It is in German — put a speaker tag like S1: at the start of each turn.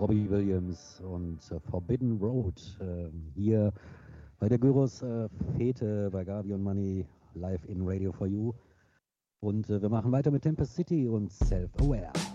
S1: Robbie Williams und Forbidden Road hier bei der Gyros Fete bei Gabi und Money live in Radio for You. Und wir machen weiter mit Tempest City und Self-Aware.